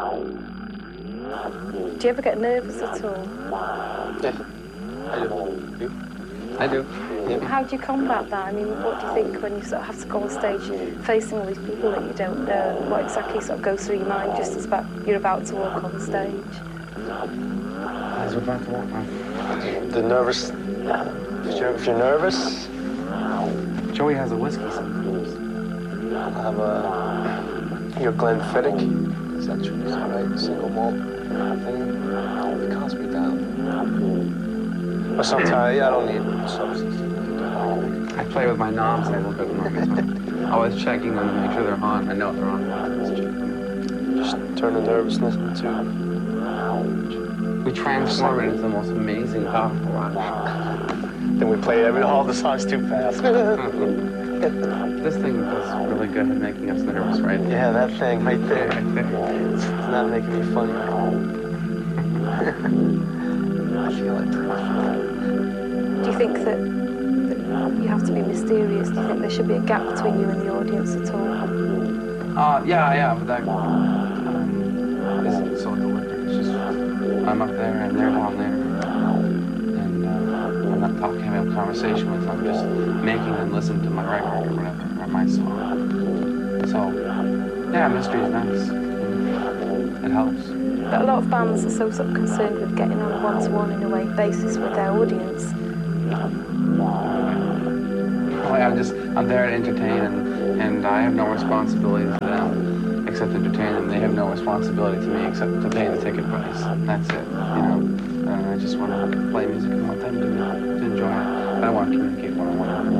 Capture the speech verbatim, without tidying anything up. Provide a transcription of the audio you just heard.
Do you ever get nervous at all? Yeah, I do. You? I do. Yeah. How do you combat that? I mean, what do you think when you sort of have to go on stage facing all these people that you don't know? What exactly sort of goes through your mind just as about, you're about to walk on stage? As we're about to walk on. The nervous... If you're, if you're nervous... Joey has a whiskey sometimes. I have a... Your Glenfiddich. Is that true? Is that right? Single malt thing. It calms me down. But sometimes, yeah, I don't need substance. I play with my knobs and I look at them all the time. Always checking them to make sure they're on. I know if they're on. Just turn the nervousness into... We transform it into the most amazing, powerful rock. Then we play every, all the songs too fast. This thing does really good at making us nervous, right? Yeah, that thing right there. Right there. It's not making me funny. I feel it. Do you think that, that you have to be mysterious? Do you think there should be a gap between you and the audience at all? Uh, yeah, yeah, but that um, isn't so deliberate. It's just, I'm up there and they're down there. And uh, I'm not talking, having a conversation with them. I'm just making them listen to my record or whatever, or my song. So, yeah, mystery is nice. It helps. But a lot of bands are so sort of concerned with getting on a one-to-one, in a way, basis with their audience. Well, I'm just, I'm there to entertain, and, and I have no responsibility to them except to entertain them. They have no responsibility to me except to pay the ticket price. That's it, you know. And I just want to play music and want them to, to enjoy it. I don't want to communicate one-on-one.